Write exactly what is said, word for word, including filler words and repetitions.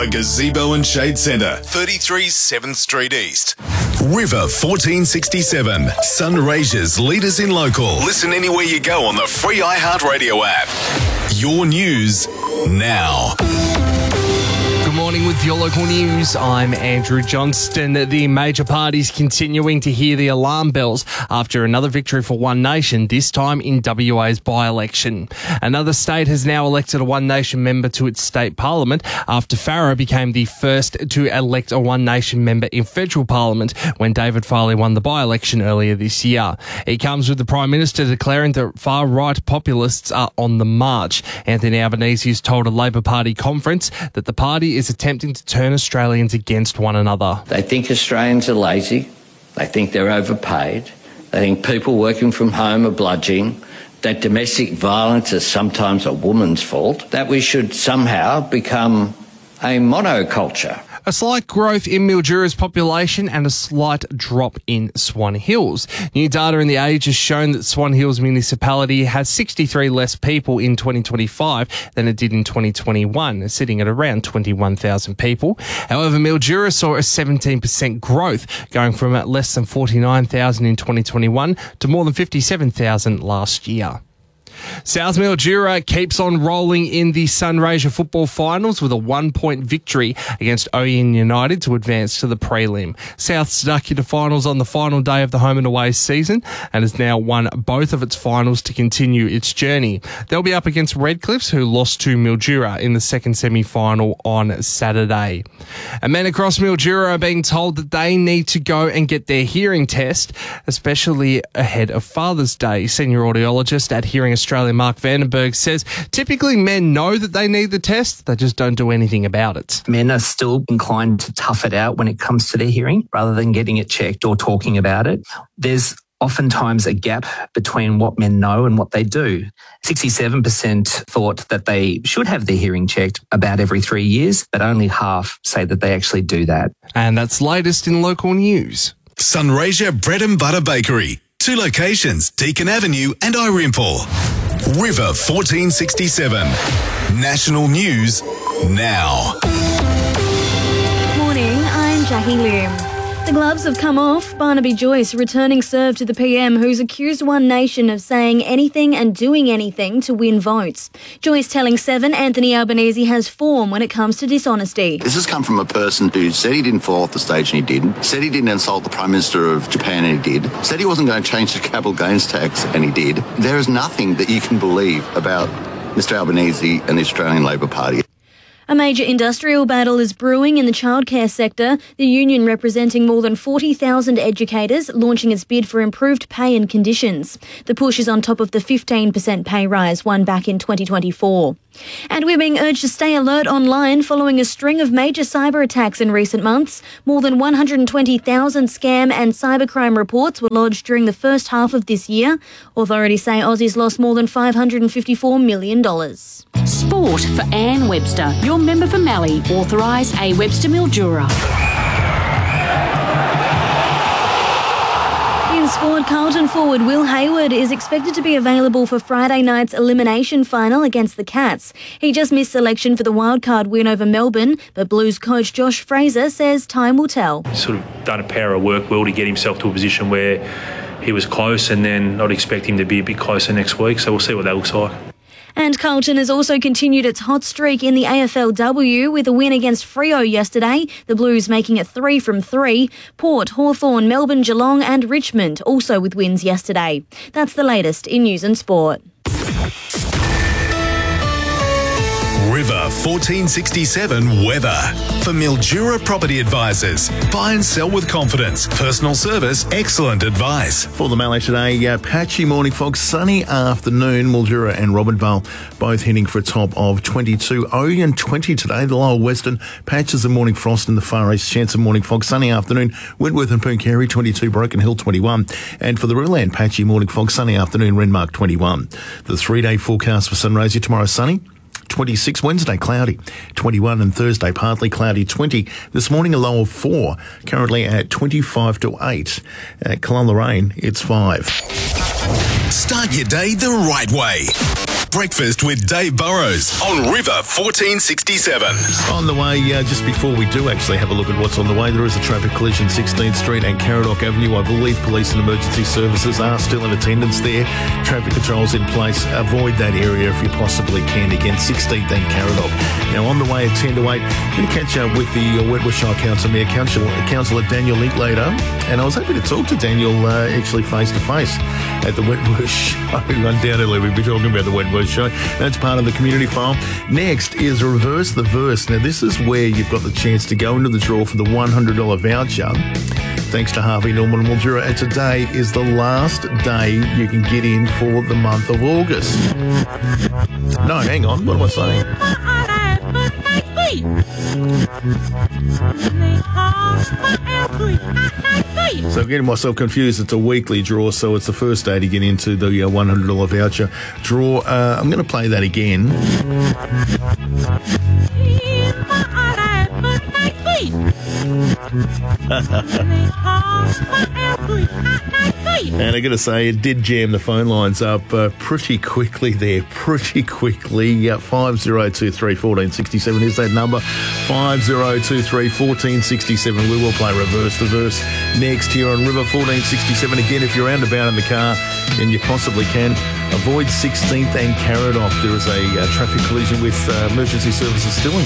for Gazebo and Shade Centre, thirty-three seventh Street East. River fourteen sixty-seven, Sunraysia's leaders in local. Listen anywhere you go on the free iHeartRadio app. Your news now. Good morning with your local news. I'm Andrew Johnston. The major parties continuing to hear the alarm bells after another victory for One Nation, this time in W A's by-election. Another state has now elected a One Nation member to its state parliament after Farrer became the first to elect a One Nation member in federal parliament when David Farley won the by-election earlier this year. It comes with the Prime Minister declaring that far-right populists are on the march. Anthony Albanese has told a Labor Party conference that the party is attempting to turn Australians against one another. They think Australians are lazy. They think they're overpaid. They think people working from home are bludgeoning. That domestic violence is sometimes a woman's fault. That we should somehow become a monoculture. A slight growth in Mildura's population and a slight drop in Swan Hills. New data in The Age has shown that Swan Hills municipality has sixty-three less people in twenty twenty-five than it did in twenty twenty-one, sitting at around twenty-one thousand people. However, Mildura saw a seventeen percent growth, going from less than forty-nine thousand in twenty twenty-one to more than fifty-seven thousand last year. South Mildura keeps on rolling in the Sunraysia football finals with a one-point victory against Oyen United to advance to the prelim. South stuck into finals on the final day of the home and away season and has now won both of its finals to continue its journey. They'll be up against Redcliffs, who lost to Mildura in the second semi-final on Saturday. And men across Mildura are being told that they need to go and get their hearing test, especially ahead of Father's Day. Senior audiologist at Hearing Australia, Mark Vandenberg, says typically men know that they need the test, they just don't do anything about it. Men are still inclined to tough it out when it comes to their hearing rather than getting it checked or talking about it. There's oftentimes a gap between what men know and what they do. sixty-seven percent thought that they should have their hearing checked about every three years, but only half say that they actually do that. And that's latest in local news. Sunraysia Bread and Butter Bakery. Two locations, Deakin Avenue and Irimple. River fourteen sixty-seven. National News now. Morning, I'm Jackie Liu. The gloves have come off. Barnaby Joyce returning serve to the P M, who's accused One Nation of saying anything and doing anything to win votes. Joyce telling Seven Anthony Albanese has form when it comes to dishonesty. This has come from a person who said he didn't fall off the stage and he didn't, said he didn't insult the Prime Minister of Japan and he did, said he wasn't going to change the capital gains tax and he did. There is nothing that you can believe about Mister Albanese and the Australian Labor Party. A major industrial battle is brewing in the childcare sector, the union representing more than forty thousand educators launching its bid for improved pay and conditions. The push is on top of the fifteen percent pay rise won back in twenty twenty-four. And we're being urged to stay alert online following a string of major cyber attacks in recent months. More than one hundred twenty thousand scam and cybercrime reports were lodged during the first half of this year. Authorities say Aussies lost more than five hundred fifty-four million dollars. Sport for Anne Webster, your member for Mallee, authorise A Webster Mildura. In sport, Carlton forward Will Hayward is expected to be available for Friday night's elimination final against the Cats. He just missed selection for the wildcard win over Melbourne, but Blues coach Josh Fraser says time will tell. He's sort of done a power of work well to get himself to a position where he was close, and then I'd expect him to be a bit closer next week, so we'll see what that looks like. And Carlton has also continued its hot streak in the A F L W with a win against Freo yesterday, the Blues making it three from three. Port, Hawthorn, Melbourne, Geelong and Richmond also with wins yesterday. That's the latest in news and sport. River fourteen sixty-seven weather. For Mildura Property Advisors. Buy and sell with confidence. Personal service, excellent advice. For the Mallee today, uh, patchy morning fog, sunny afternoon. Mildura and Robinvale both heading for a top of twenty-two. Oyen twenty today. The lower western patches of morning frost in the far east. Chance of morning fog, sunny afternoon. Wentworth and Pooncarie twenty-two. Broken Hill twenty-one. And for the Riverland, patchy morning fog, sunny afternoon. Renmark twenty-one. The three-day forecast for Sunraysia tomorrow, sunny. twenty-six, Wednesday cloudy, twenty-one, and Thursday partly cloudy, twenty. This morning a low of four, currently at twenty-five to eight. At Clun-Lorraine, it's five. Start your day the right way. Breakfast with Dave Burrows on River fourteen sixty-seven. On the way, uh, just before we do actually have a look at what's on the way, there is a traffic collision, sixteenth Street and Caradoc Avenue. I believe police and emergency services are still in attendance there. Traffic controls in place. Avoid that area if you possibly can. Again, sixteenth and Caradoc. Now, on the way at ten to eight, I'm going to catch up with the uh, Wentworth Shire Council Mayor, Councillor, Councillor Daniel Linklater. And I was happy to talk to Daniel uh, actually face-to-face at the Wentworth Show. Undoubtedly, we'll be talking about the Wentworth Show. That's part of the community file. Next is Reverse the Verse. Now, this is where you've got the chance to go into the draw for the one hundred dollars voucher. Thanks to Harvey Norman and Mildura. And today is the last day you can get in for the month of August. No, hang on. What am I saying? So I'm getting myself confused. It's a weekly draw, so it's the first day to get into the uh, one hundred dollars voucher draw. Uh, I'm going to play that again. And I got to say, it did jam the phone lines up uh, pretty quickly there, pretty quickly. Uh, five oh two three, one four six seven is that number, five oh two three, one four six seven. We will play Reverse the Verse next here on River fourteen sixty-seven. Again, if you're roundabout in the car, and you possibly can, avoid sixteenth and Caradoc. There is a uh, traffic collision with uh, emergency services still in